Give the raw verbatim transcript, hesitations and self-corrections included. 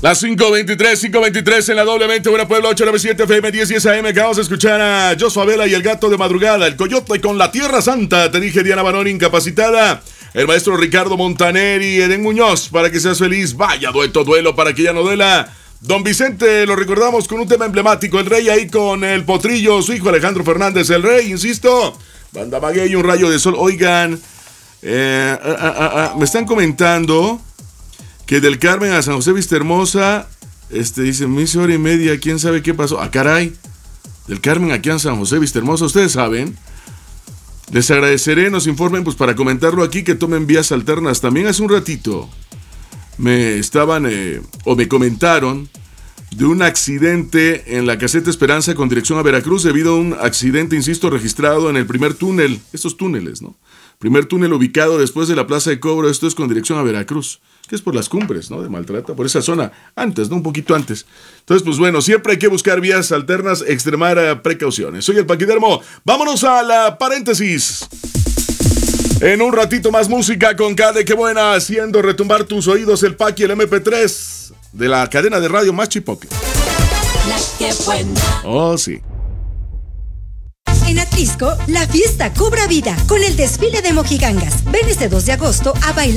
Las cinco veintitrés, cinco veintitrés en la doblemente Buena Puebla, ochocientos noventa y siete F M, diez diez A M. Acabamos de escuchar a Joshua Vela y el Gato de Madrugada, el Coyote con la Tierra Santa. Te dije Diana Barón incapacitada, el maestro Ricardo Montaner y Eden Muñoz, para que seas feliz. Vaya dueto, duelo para que ya no duela. Don Vicente, lo recordamos con un tema emblemático, el Rey ahí con el Potrillo, su hijo Alejandro Fernández, el Rey, insisto. Banda Maguey, un rayo de sol. Oigan, eh, ah, ah, ah, me están comentando que del Carmen a San José Vistahermosa, este, dice, me hice hora y media, quién sabe qué pasó. Ah, caray, del Carmen aquí a San José Vistahermosa, ustedes saben. Les agradeceré, nos informen, pues para comentarlo aquí, que tomen vías alternas. También hace un ratito me estaban, eh, o me comentaron, de un accidente en la Caseta Esperanza con dirección a Veracruz, debido a un accidente, insisto, registrado en el primer túnel, estos túneles, ¿no? Primer túnel ubicado después de la Plaza de Cobro, esto es con dirección a Veracruz, que es por las cumbres, ¿no? De Maltrata, por esa zona, antes, ¿no? Un poquito antes. Entonces, pues bueno, siempre hay que buscar vías alternas, extremar uh, precauciones. Soy el Paquidermo, vámonos a la paréntesis. En un ratito más música con Cade Qué Buena, haciendo retumbar tus oídos el Paqui, el eme pe tres de la cadena de radio más chipotle. La Qué Buena. Oh, sí. En Atlisco, la fiesta cobra vida con el desfile de mojigangas. Ven este dos de agosto a bailar